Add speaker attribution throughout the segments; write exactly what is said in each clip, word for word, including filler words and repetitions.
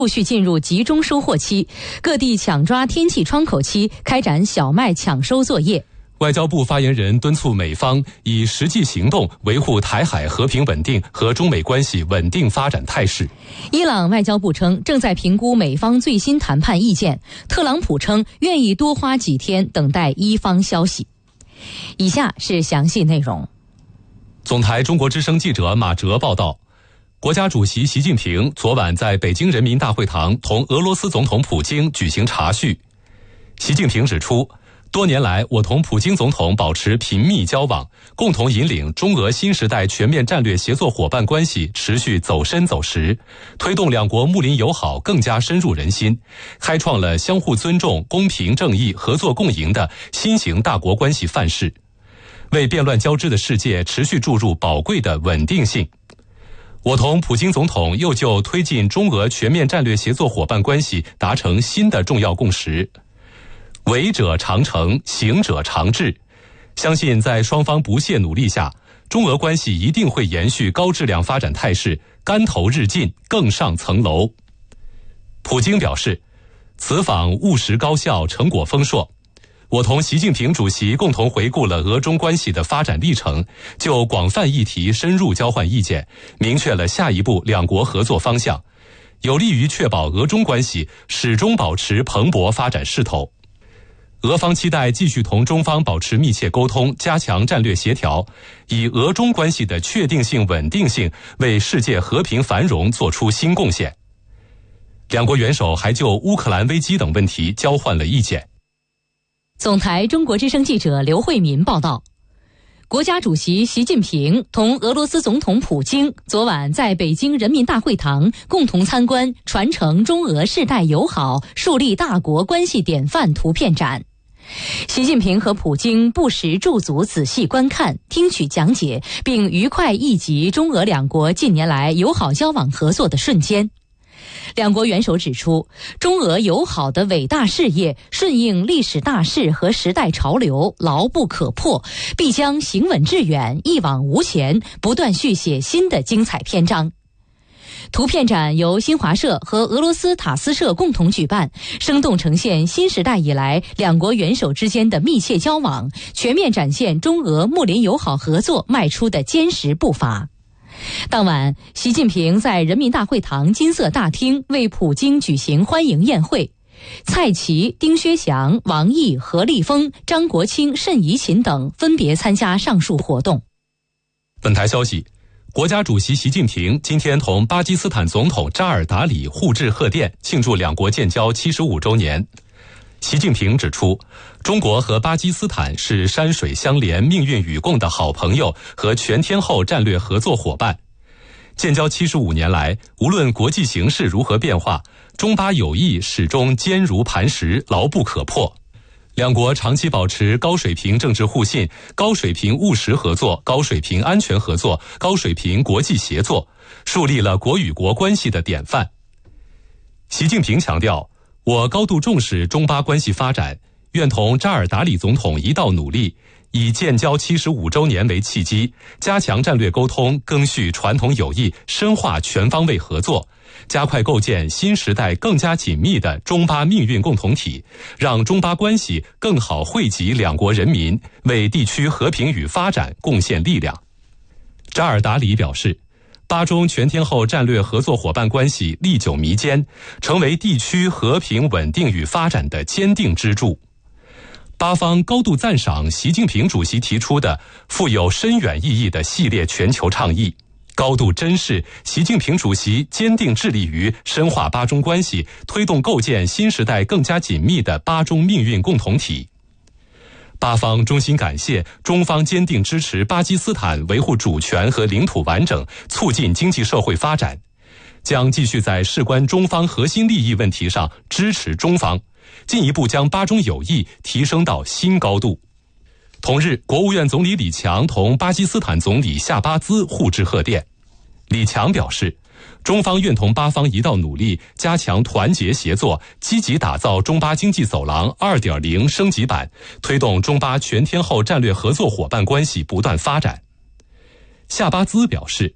Speaker 1: 陆续进入集中收获期，各地抢抓天气窗口期，开展小麦抢收作业。
Speaker 2: 外交部发言人敦促美方以实际行动维护台海和平稳定和中美关系稳定发展态势。
Speaker 1: 伊朗外交部称，正在评估美方最新谈判意见。特朗普称愿意多花几天等待伊方消息。以下是详细内容。
Speaker 2: 总台中国之声记者马哲报道，国家主席习近平昨晚在北京人民大会堂同俄罗斯总统普京举行茶叙。习近平指出，多年来我同普京总统保持频密交往，共同引领中俄新时代全面战略协作伙伴关系持续走深走实，推动两国睦邻友好更加深入人心，开创了相互尊重、公平正义、合作共赢的新型大国关系范式，为变乱交织的世界持续注入宝贵的稳定性。我同普京总统又就推进中俄全面战略协作伙伴关系达成新的重要共识。为者常成，行者常至。相信在双方不懈努力下，中俄关系一定会延续高质量发展态势，竿头日进，更上层楼。普京表示，此访务实高效，成果丰硕。我同习近平主席共同回顾了俄中关系的发展历程，就广泛议题深入交换意见，明确了下一步两国合作方向，有利于确保俄中关系始终保持蓬勃发展势头。俄方期待继续同中方保持密切沟通，加强战略协调，以俄中关系的确定性、稳定性为世界和平繁荣做出新贡献。两国元首还就乌克兰危机等问题交换了意见。
Speaker 1: 总台中国之声记者刘慧民报道，国家主席习近平同俄罗斯总统普京昨晚在北京人民大会堂共同参观传承中俄世代友好、树立大国关系典范图片展。习近平和普京不时驻足仔细观看，听取讲解，并愉快忆及中俄两国近年来友好交往合作的瞬间。两国元首指出，中俄友好的伟大事业顺应历史大势和时代潮流，牢不可破，必将行稳致远，一往无前，不断续写新的精彩篇章。图片展由新华社和俄罗斯塔斯社共同举办，生动呈现新时代以来两国元首之间的密切交往，全面展现中俄睦邻友好合作迈出的坚实步伐。当晚，习近平在人民大会堂金色大厅为普京举行欢迎宴会，蔡奇、丁薛祥、王毅、何立峰、张国清、慎怡琴等分别参加上述活动。
Speaker 2: 本台消息，国家主席习近平今天同巴基斯坦总统扎尔达里互致贺电，庆祝两国建交七十五周年。习近平指出，中国和巴基斯坦是山水相连、命运与共的好朋友和全天候战略合作伙伴。建交七十五年来，无论国际形势如何变化，中巴友谊始终坚如磐石，牢不可破。两国长期保持高水平政治互信、高水平务实合作、高水平安全合作、高水平国际协作，树立了国与国关系的典范。习近平强调，我高度重视中巴关系发展，愿同扎尔达里总统一道努力，以建交七十五周年为契机，加强战略沟通，更续传统友谊，深化全方位合作，加快构建新时代更加紧密的中巴命运共同体，让中巴关系更好惠及两国人民，为地区和平与发展贡献力量。扎尔达里表示，巴中全天候战略合作伙伴关系历久弥坚，成为地区和平稳定与发展的坚定支柱。巴方高度赞赏习近平主席提出的富有深远意义的系列全球倡议，高度珍视习近平主席坚定致力于深化巴中关系，推动构建新时代更加紧密的巴中命运共同体。巴方衷心感谢中方坚定支持巴基斯坦维护主权和领土完整，促进经济社会发展，将继续在事关中方核心利益问题上支持中方，进一步将巴中友谊提升到新高度。同日，国务院总理李强同巴基斯坦总理夏巴兹互致贺电。李强表示，中方愿同巴方一道努力，加强团结协作，积极打造中巴经济走廊 二点零 升级版，推动中巴全天候战略合作伙伴关系不断发展。夏巴兹表示，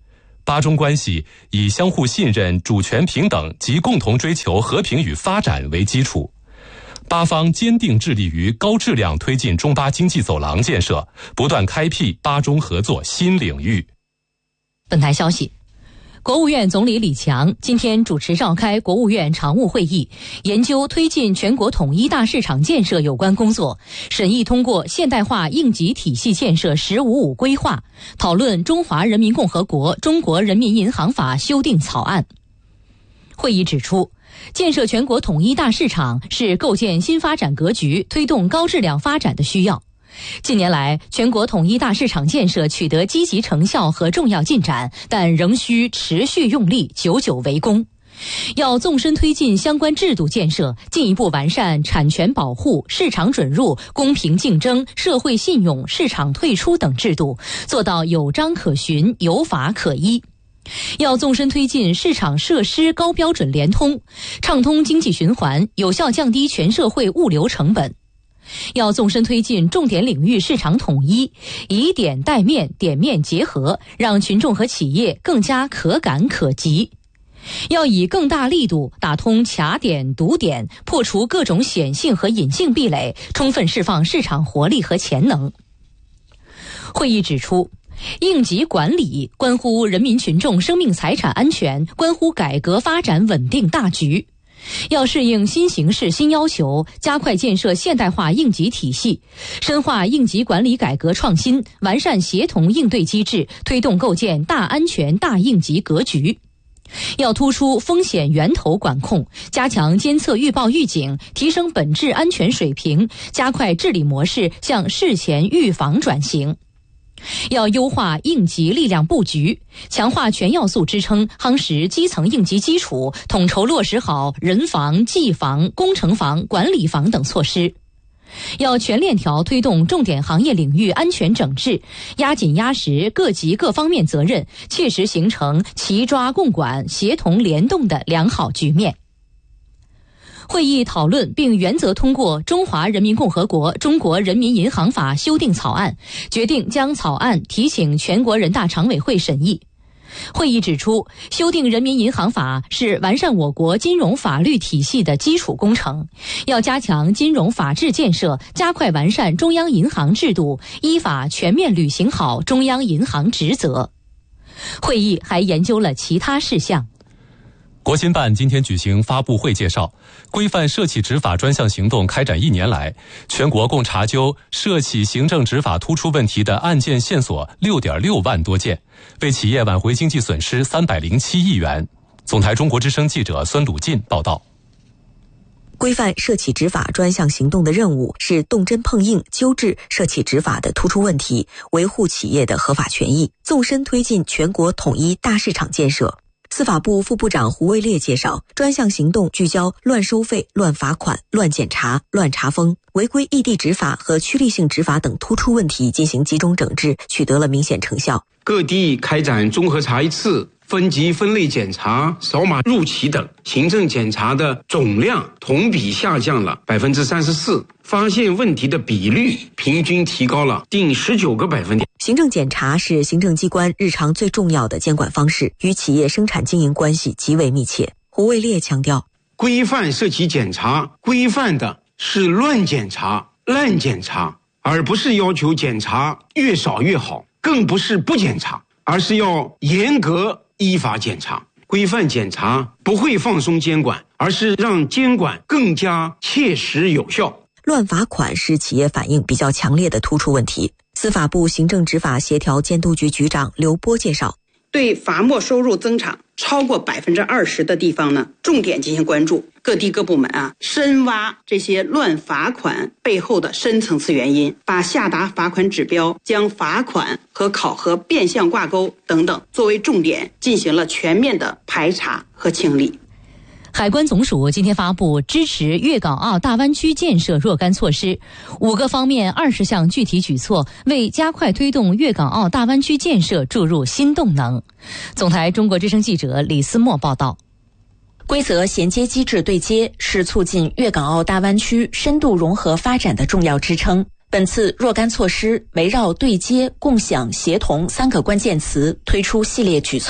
Speaker 2: 巴中关系以相互信任、主权平等及共同追求和平与发展为基础。巴方坚定致力于高质量推进中巴经济走廊建设，不断开辟巴中合作新领域。
Speaker 1: 本台消息，国务院总理李强今天主持召开国务院常务会议，研究推进全国统一大市场建设有关工作，审议通过现代化应急体系建设“十五五”规划，讨论《中华人民共和国中国人民银行法》修订草案。会议指出，建设全国统一大市场是构建新发展格局、推动高质量发展的需要。近年来，全国统一大市场建设取得积极成效和重要进展，但仍需持续用力，久久为功。要纵深推进相关制度建设，进一步完善产权保护、市场准入、公平竞争、社会信用、市场退出等制度，做到有章可循、有法可依。要纵深推进市场设施高标准联通，畅通经济循环，有效降低全社会物流成本。要纵深推进重点领域市场统一，以点带面、点面结合，让群众和企业更加可感可及。要以更大力度打通卡点、堵点，破除各种显性和隐性壁垒，充分释放市场活力和潜能。会议指出，应急管理关乎人民群众生命财产安全，关乎改革发展稳定大局。要适应新形势新要求，加快建设现代化应急体系，深化应急管理改革创新，完善协同应对机制，推动构建大安全大应急格局。要突出风险源头管控，加强监测预报预警，提升本质安全水平，加快治理模式向事前预防转型。要优化应急力量布局，强化全要素支撑，夯实基层应急基础，统筹落实好人防、技防、工程防、管理防等措施。要全链条推动重点行业领域安全整治，压紧压实各级各方面责任，切实形成齐抓共管、协同联动的良好局面。会议讨论并原则通过《中华人民共和国中国人民银行法》修订草案，决定将草案提请全国人大常委会审议。会议指出，修订人民银行法是完善我国金融法律体系的基础工程，要加强金融法治建设，加快完善中央银行制度，依法全面履行好中央银行职责。会议还研究了其他事项。
Speaker 2: 国新办今天举行发布会介绍，规范涉企执法专项行动开展一年来，全国共查究涉企行政执法突出问题的案件线索 六点六万多件，为企业挽回经济损失三百零七亿元。总台中国之声记者孙鲁进报道。
Speaker 3: 规范涉企执法专项行动的任务是动真碰硬纠治涉企执法的突出问题，维护企业的合法权益，纵深推进全国统一大市场建设。司法部副部长胡卫烈介绍，专项行动聚焦乱收费、乱罚款、乱检查、乱查封、违规异地执法和趋利性执法等突出问题进行集中整治，取得了明显成效。
Speaker 4: 各地开展综合查一次、分级分类检查、扫码入企等，行政检查的总量同比下降了百分之三十四，发现问题的比率平均提高了近十九个百分点。
Speaker 3: 行政检查是行政机关日常最重要的监管方式，与企业生产经营关系极为密切。胡卫烈强调，
Speaker 4: 规范涉企检查，规范的是乱检查、滥检查，而不是要求检查越少越好，更不是不检查，而是要严格依法检查。规范检查不会放松监管，而是让监管更加切实有效。
Speaker 3: 乱罚款是企业反应比较强烈的突出问题。司法部行政执法协调监督局局长刘波介绍，
Speaker 5: 对罚没收入增长超过百分之二十的地方呢，重点进行关注。各地各部门啊，深挖这些乱罚款背后的深层次原因，把下达罚款指标、将罚款和考核变相挂钩等等作为重点，进行了全面的排查和清理。
Speaker 1: 海关总署今天发布支持粤港澳大湾区建设若干措施，五个方面二十项具体举措，为加快推动粤港澳大湾区建设注入新动能。总台中国之声记者李思墨报道。
Speaker 6: 规则衔接机制对接是促进粤港澳大湾区深度融合发展的重要支撑。本次若干措施围绕对接、共享、协同三个关键词推出系列举措，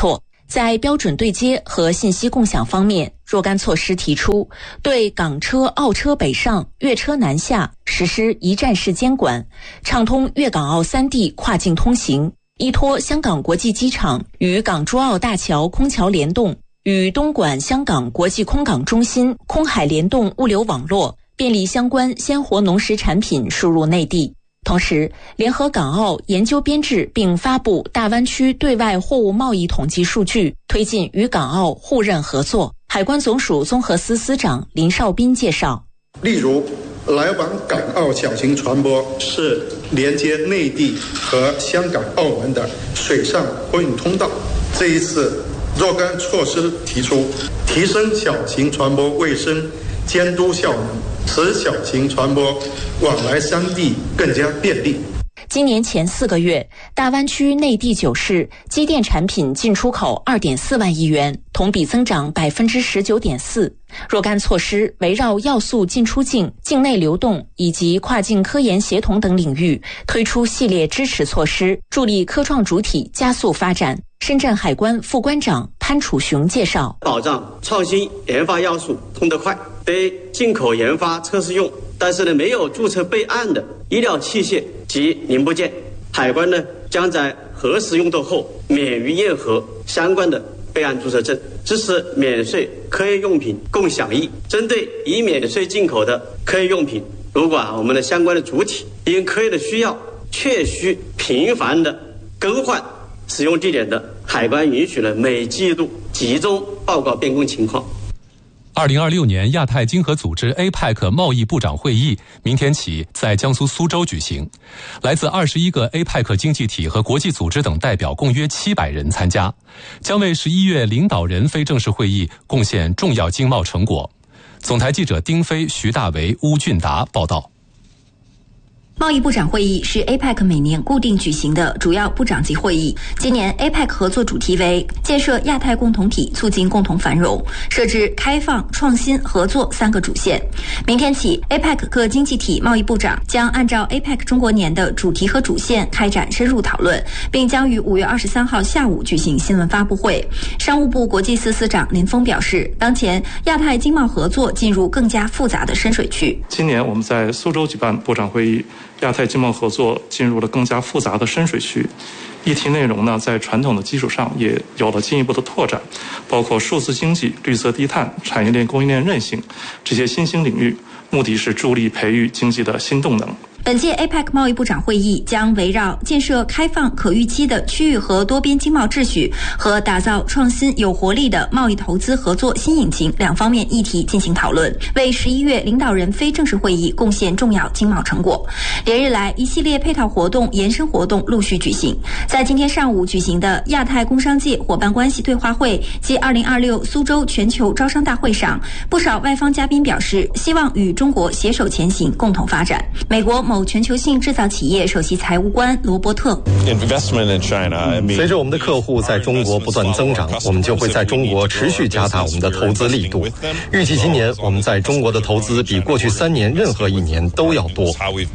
Speaker 6: 在标准对接和信息共享方面，若干措施提出，对港车、澳车北上、粤车南下实施一站式监管，畅通粤港澳三地跨境通行，依托香港国际机场与港珠澳大桥空桥联动，与东莞香港国际空港中心空海联动物流网络，便利相关鲜活农食产品输入内地。同时，联合港澳研究编制并发布大湾区对外货物贸易统计数据，推进与港澳互认合作。海关总署综合司司长林绍斌介绍，
Speaker 7: 例如来往港澳小型船舶是连接内地和香港、澳门的水上货运通道。这一次若干措施提出，提升小型船舶卫生监督效能，使小型船舶往来三地更加便利。
Speaker 6: 今年前四个月，大湾区内地九市机电产品进出口 二点四万亿元，同比增长 百分之十九点四。若干措施围绕要素进出境、境内流动以及跨境科研协同等领域推出系列支持措施，助力科创主体加速发展。深圳海关副关长潘楚雄介绍，
Speaker 8: 保障创新研发要素通得快，对进口研发测试用但是呢没有注册备案的医疗器械及零部件，海关呢将在核实用作后免于验核相关的备案注册证，支持免税科研用品共享易。针对已免税进口的科研用品，如果啊我们的相关的主体因科研的需要确需频繁的更换使用地点的，海关允许了每季度集中报告变更情况。
Speaker 2: 二零二六年亚太经合组织 A P E C 贸易部长会议明天起在江苏苏州举行，来自二十一个 A P E C 经济体和国际组织等代表共约七百人参加，将为十一月领导人非正式会议贡献重要经贸成果。总台记者丁飞、徐大为、邬俊达报道。
Speaker 9: 贸易部长会议是 A P E C 每年固定举行的主要部长级会议。今年 A P E C 合作主题为建设亚太共同体，促进共同繁荣，设置开放、创新、合作三个主线。明天起 ，A P E C 各经济体贸易部长将按照 A P E C 中国年的主题和主线开展深入讨论，并将于五月二十三号下午举行新闻发布会。商务部国际司司长林峰表示，当前亚太经贸合作进入更加复杂的深水区。
Speaker 10: 今年我们在苏州举办部长会议，亚太经贸合作进入了更加复杂的深水区，议题内容呢，在传统的基础上也有了进一步的拓展，包括数字经济、绿色低碳、产业链供应链韧性这些新兴领域，目的是助力培育经济的新动能。
Speaker 9: 本届 A P E C 贸易部长会议将围绕建设开放可预期的区域和多边经贸秩序和打造创新有活力的贸易投资合作新引擎两方面议题进行讨论，为十一月领导人非正式会议贡献重要经贸成果。连日来，一系列配套活动、延伸活动陆续举行。在今天上午举行的亚太工商界伙伴关系对话会暨二零二六苏州全球招商大会上，不少外方嘉宾表示希望与中国携手前行，共同发展。美国某全球性制造企业首席财务官罗伯特，
Speaker 11: 随着我们的客户在中国不断增长，我们就会在中国持续加大我们的投资力度。预计今年我们在中国的投资比过去三年任何一年都要多。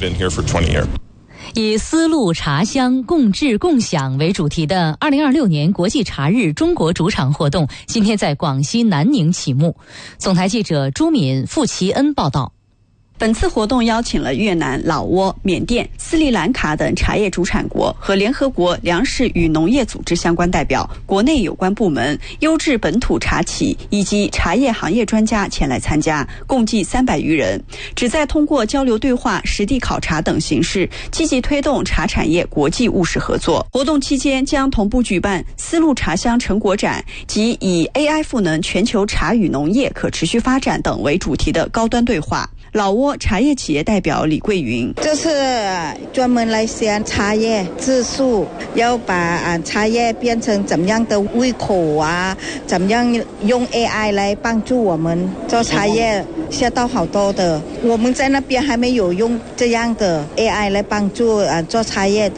Speaker 1: 以丝路茶香共治共享为主题的二零二六年国际茶日中国主场活动今天在广西南宁启幕。总台记者朱敏、傅奇恩报道。
Speaker 12: 本次活动邀请了越南、老挝、缅甸、斯里兰卡等茶叶主产国和联合国粮食与农业组织相关代表、国内有关部门、优质本土茶企以及茶叶行业专家前来参加，共计三百余人，旨在通过交流对话、实地考察等形式，积极推动茶产业国际务实合作。活动期间将同步举办丝路茶香成果展及以 A I 赋能全球茶与农业可持续发展等为主题的高端对话。老挝茶叶企业代表李桂云，
Speaker 13: 这是专门来讲茶叶质素，要把茶叶变成怎么样的胃口啊，怎么样用 A I 来帮助我们做茶叶，学到好多的。我们在那边还没有用这样的 A I 来帮助啊做茶叶的。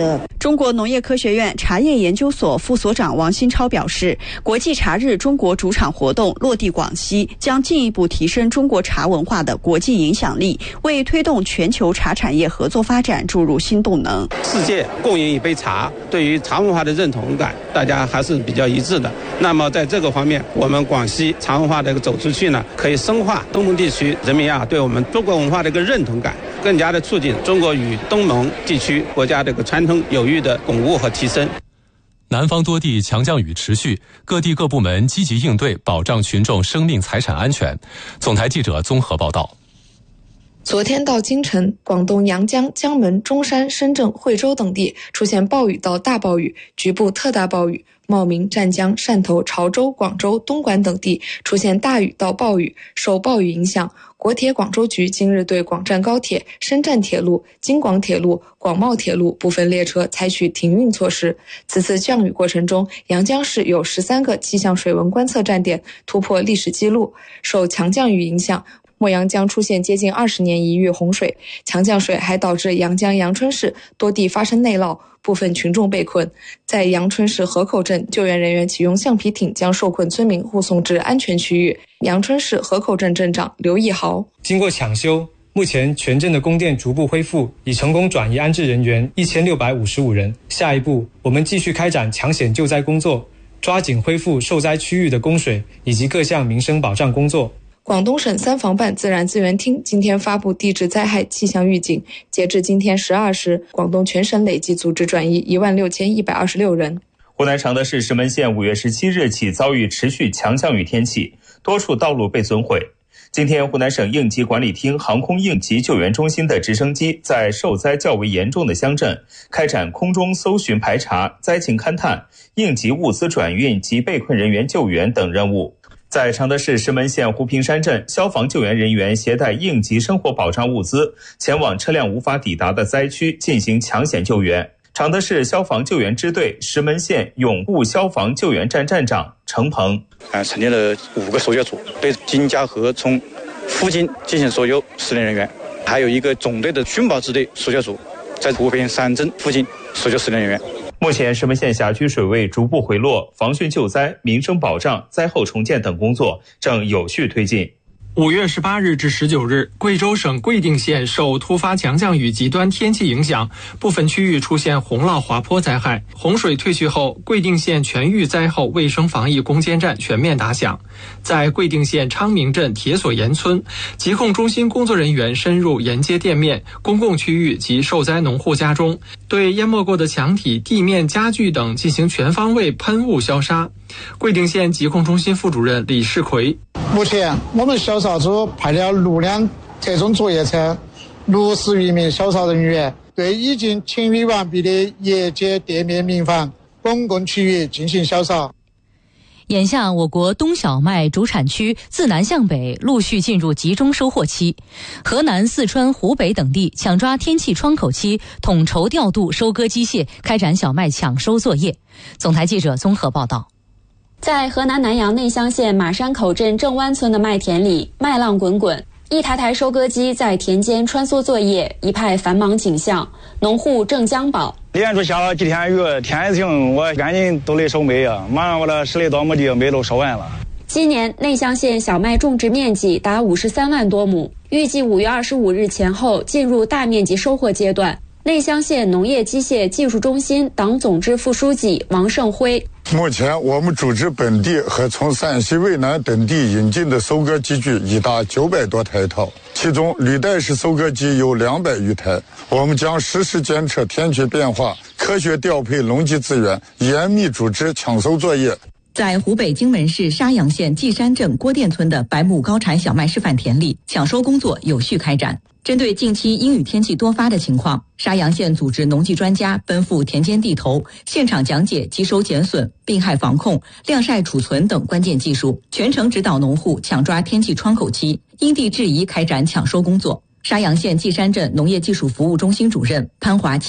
Speaker 12: 中国农业科学院茶叶研究所副所长王新超表示，国际茶日中国主场活动落地广西，将进一步提升中国茶文化的国际影响力，为推动全球茶产业合作发展注入新动能。
Speaker 14: 世界共饮一杯茶，对于茶文化的认同感，大家还是比较一致的。那么在这个方面，我们广西茶文化的一个走出去呢，可以深化东盟地区人民啊对我们中国文化的一个认同感，更加的促进中国与东盟地区国家的一个传统友谊的巩固和提升。
Speaker 2: 南方多地强降雨持续，各地各部门积极应对，保障群众生命财产安全。总台记者综合报道。
Speaker 15: 昨天到今晨，广东阳江、江门、中山、深圳、惠州等地出现暴雨到大暴雨，局部特大暴雨；茂名、湛江、汕头、潮州、广州、东莞等地出现大雨到暴雨。受暴雨影响，国铁广州局今日对广湛高铁、深湛铁路、京广铁路、广茂铁路部分列车采取停运措施。此次降雨过程中，阳江市有十三个气象水文观测站点突破历史记录。受强降雨影响，墨阳江出现接近二十年一遇洪水，强降水还导致阳江阳春市多地发生内涝，部分群众被困。在阳春市河口镇，救援人员启用橡皮艇将受困村民护送至安全区域。阳春市河口镇镇长刘义豪：
Speaker 16: 经过抢修，目前全镇的供电逐步恢复，已成功转移安置人员一千六百五十五人。下一步，我们继续开展抢险救灾工作，抓紧恢复受灾区域的供水以及各项民生保障工作。
Speaker 15: 广东省三防办自然资源厅今天发布地质灾害气象预警，截至今天十二时，广东全省累计组织转移一万六千一百二十六人。
Speaker 17: 湖南常德市石门县五月十七日起遭遇持续强降雨天气，多处道路被损毁。今天，湖南省应急管理厅航空应急救援中心的直升机在受灾较为严重的乡镇开展空中搜寻排查、灾情勘探、应急物资转运及被困人员救援等任务。在常德市石门县湖平山镇，消防救援人员携带应急生活保障物资前往车辆无法抵达的灾区进行抢险救援。常德市消防救援支队石门县永固消防救援站站长程鹏：
Speaker 18: 呃，成立了五个搜救组，对金家河村附近进行搜救失联人员，还有一个总队的寻宝支队搜救组，在湖平山镇附近搜救失联人员。
Speaker 17: 目前石门县辖区水位逐步回落，防汛救灾、民生保障、灾后重建等工作正有序推进。
Speaker 19: 五月十八日至十九日，贵州省贵定县受突发强降雨极端天气影响，部分区域出现洪涝滑坡灾害。洪水退去后，贵定县全域灾后卫生防疫攻坚战全面打响。在贵定县昌明镇铁索岩村，疾控中心工作人员深入沿街店面、公共区域及受灾农户家中，对淹没过的墙体、地面、家具等进行全方位喷雾消杀。贵定县疾控中心副主任李世奎：
Speaker 20: 目前我们消杀组派了六辆特种作业车，六十余名消杀人员，对已经清理完毕的业界、店面、民房、公共区域进行消杀。
Speaker 1: 眼下，我国冬小麦主产区自南向北陆续进入集中收获期，河南、四川、湖北等地抢抓天气窗口期，统筹调度收割机械，开展小麦抢收作业。总台记者综合报道。
Speaker 21: 在河南南阳内乡县马山口镇正湾村的麦田里，麦浪滚滚，一台台收割机在田间穿梭作业，一派繁忙景象。农户郑江宝：
Speaker 22: 连着下了几天雨，天也晴，我赶紧都得收麦啊！马上我的十来多亩地麦都收完了。
Speaker 21: 今年内乡县小麦种植面积达五十三万多亩，预计五月二十五日前后进入大面积收获阶段。内乡县农业机械技术中心党总支副书记王胜辉：
Speaker 23: 目前我们组织本地和从陕西渭南等地引进的收割机具已达九百多台套，其中履带式收割机有两百余台。我们将实时监测天气变化，科学调配农机资源，严密组织抢收作业。
Speaker 24: 在湖北荆门市沙阳县稷山镇郭店村的百亩高产小麦示范田里，抢收工作有序开展。针对近期阴雨天气多发的情况，沙阳县组织农技专家奔赴田间地头，现场讲解集收减损、病害防控、晾晒储存等关键技术，全程指导农户抢抓天气窗口期，因地制宜开展抢收工作。沙阳县稷山镇农业技术服务中心主任潘华清：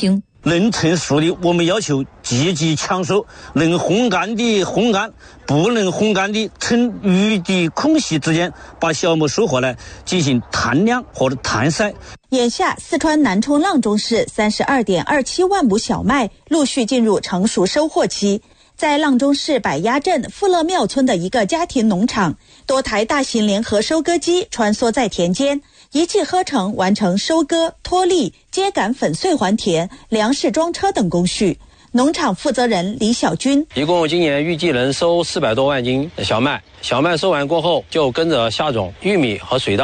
Speaker 3: 能成熟的，我们要求积极抢收，能烘干的烘干，不能烘干的趁雨的空隙之间把小麦收回来进行摊晾或者摊晒。
Speaker 4: 眼下，四川南充阆中市三十二点二七万亩小麦陆续进入成熟收获期。在阆中市百鸭镇富乐庙村的一个家庭农场，多台大型联合收割机穿梭在田间，一气呵成完成收割、脱粒、秸秆粉碎还田、粮食装车等工序。农场负责人李小军，
Speaker 5: 一共今年预计能收四百多万斤小麦，小麦收完过后就跟着下种玉米和水稻。